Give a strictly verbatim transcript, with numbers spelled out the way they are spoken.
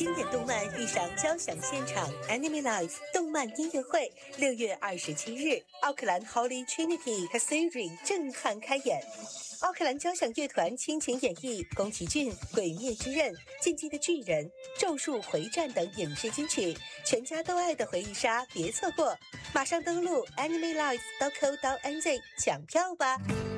经典动漫遇上交响现场 Anime Live 动漫音乐会，六月二十七日，奥克兰 Holy Trinity Cathedral 震撼开演。奥克兰交响乐团倾情演绎宫崎骏《鬼灭之刃》、《进击的巨人》、《咒术回战》等影视金曲，全家都爱的回忆杀，别错过！马上登录 anime live dot co dot n z 抢票吧。